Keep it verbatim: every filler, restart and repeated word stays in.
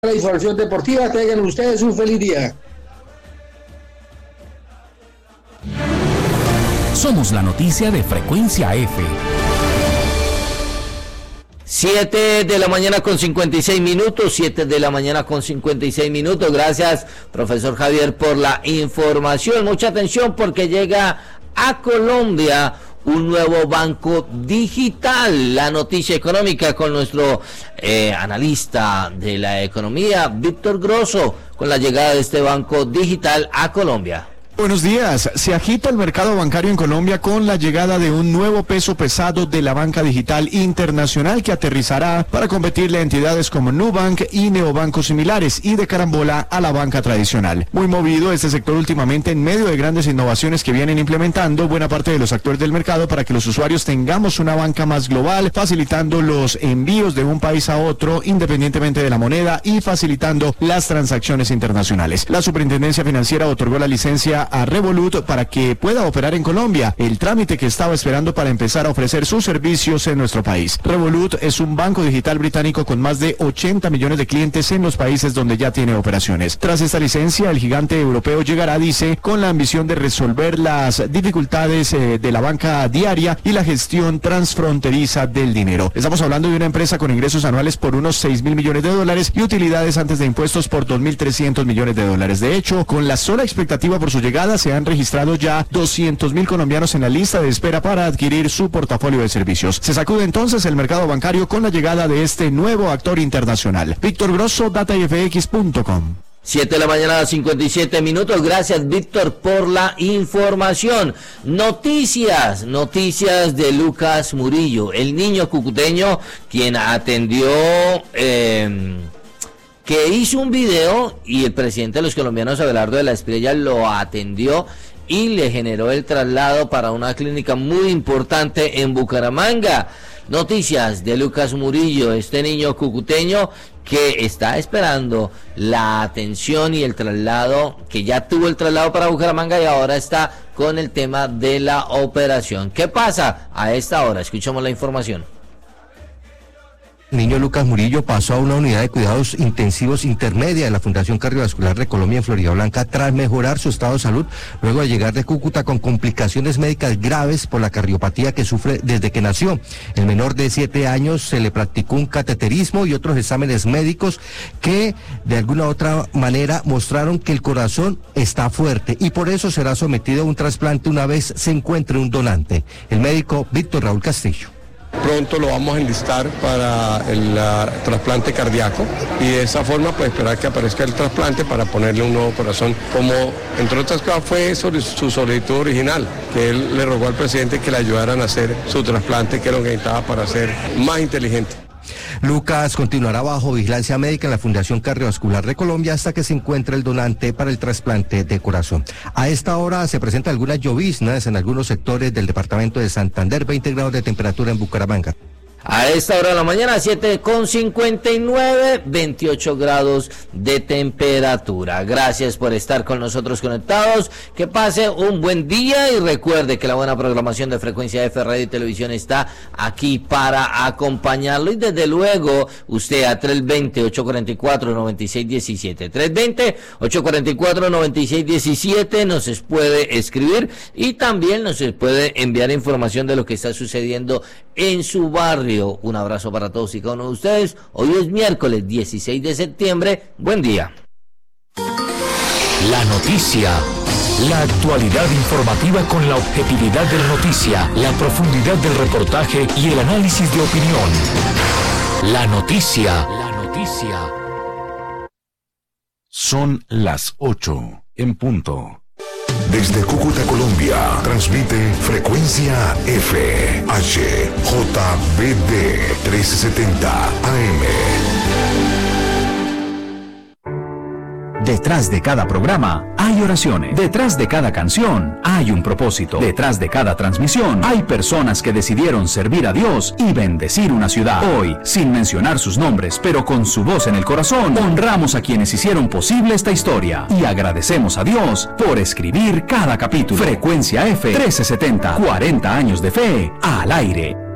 La información deportiva, tengan ustedes un feliz día. Somos la noticia de Frecuencia F. siete de la mañana con cincuenta y seis minutos, siete de la mañana con cincuenta y seis minutos. Gracias, profesor Javier, por la información. Mucha atención porque llega a Colombia un nuevo banco digital. La noticia económica con nuestro eh, analista de la economía, Víctor Grosso, con la llegada de este banco digital a Colombia. Buenos días. Se agita el mercado bancario en Colombia con la llegada de un nuevo peso pesado de la banca digital internacional que aterrizará para competirle a entidades como Nubank y neobancos similares y de carambola a la banca tradicional. Muy movido este sector últimamente en medio de grandes innovaciones que vienen implementando buena parte de los actores del mercado para que los usuarios tengamos una banca más global, facilitando los envíos de un país a otro independientemente de la moneda y facilitando las transacciones internacionales. La Superintendencia Financiera otorgó la licencia a Revolut para que pueda operar en Colombia, el trámite que estaba esperando para empezar a ofrecer sus servicios en nuestro país. Revolut es un banco digital británico con más de ochenta millones de clientes en los países donde ya tiene operaciones. Tras esta licencia, el gigante europeo llegará, dice, con la ambición de resolver las dificultades eh, de la banca diaria y la gestión transfronteriza del dinero. Estamos hablando de una empresa con ingresos anuales por unos seis mil millones de dólares y utilidades antes de impuestos por dos mil trescientos millones de dólares. De hecho, con la sola expectativa por su llegada, se han registrado ya doscientos mil colombianos en la lista de espera para adquirir su portafolio de servicios. Se sacude entonces el mercado bancario con la llegada de este nuevo actor internacional. Víctor Grosso, data f x punto com. siete de la mañana, cincuenta y siete minutos. Gracias, Víctor, por la información. Noticias, noticias de Lucas Murillo, el niño cucuteño quien atendió... Eh, que hizo un video y el presidente de los colombianos, Abelardo de la Espriella, lo atendió y le generó el traslado para una clínica muy importante en Bucaramanga. Noticias de Lucas Murillo, este niño cucuteño que está esperando la atención y el traslado, que ya tuvo el traslado para Bucaramanga y ahora está con el tema de la operación. ¿Qué pasa a esta hora? Escuchamos la información. El niño Lucas Murillo pasó a una unidad de cuidados intensivos intermedia de la Fundación Cardiovascular de Colombia en Floridablanca tras mejorar su estado de salud luego de llegar de Cúcuta con complicaciones médicas graves por la cardiopatía que sufre desde que nació. El menor de siete años se le practicó un cateterismo y otros exámenes médicos que de alguna u otra manera mostraron que el corazón está fuerte y por eso será sometido a un trasplante una vez se encuentre un donante. El médico Víctor Raúl Castillo. Pronto lo vamos a enlistar para el uh, trasplante cardíaco y de esa forma pues esperar que aparezca el trasplante para ponerle un nuevo corazón, como entre otras cosas fue sobre su solicitud original, que él le rogó al presidente que le ayudaran a hacer su trasplante, que era lo que necesitaba para ser más inteligente. Lucas continuará bajo vigilancia médica en la Fundación Cardiovascular de Colombia hasta que se encuentre el donante para el trasplante de corazón. A esta hora se presentan algunas lloviznas en algunos sectores del departamento de Santander, veinte grados de temperatura en Bucaramanga. A esta hora de la mañana, siete con cincuenta y nueve, veintiocho grados de temperatura. Gracias por estar con nosotros conectados. Que pase un buen día y recuerde que la buena programación de Frecuencia F Radio y Televisión está aquí para acompañarlo. Y desde luego, usted a tres dos cero, ocho cuatro cuatro, nueve seis uno siete. tres dos cero, ocho cuatro cuatro, nueve seis uno siete nos puede escribir y también nos puede enviar información de lo que está sucediendo en su barrio. Un abrazo para todos y cada uno de ustedes. Hoy es miércoles dieciséis de septiembre. Buen día. La noticia. La actualidad informativa con la objetividad de la noticia, la profundidad del reportaje y el análisis de opinión. La noticia. La noticia. Son las ocho en punto. Desde Cúcuta, Colombia, transmite Frecuencia F, H, J B D trescientos setenta A M. Detrás de cada programa hay oraciones. Detrás de cada canción hay un propósito. Detrás de cada transmisión hay personas que decidieron servir a Dios y bendecir una ciudad. Hoy, sin mencionar sus nombres, pero con su voz en el corazón, honramos a quienes hicieron posible esta historia y agradecemos a Dios por escribir cada capítulo. Frecuencia F, trece setenta, cuarenta años de fe al aire.